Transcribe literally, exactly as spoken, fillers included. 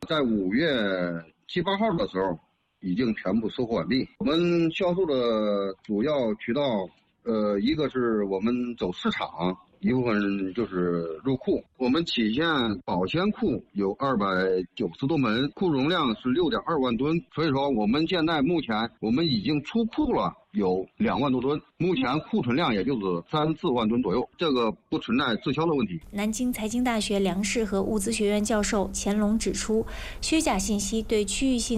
在五月七八号的时候已经全部收货完毕。我们销售的主要渠道，呃，一个是我们走市场，一部分就是入库。我们体现保鲜库有二百九十多门，库容量是六点二万吨，所以说我们现在目前我们已经出库了有两万多吨，目前库存量也就是三四万吨左右，这个不存在滞销的问题。 南京财经大学粮食和物资学院教授钱龙指出，虚假信息对区域性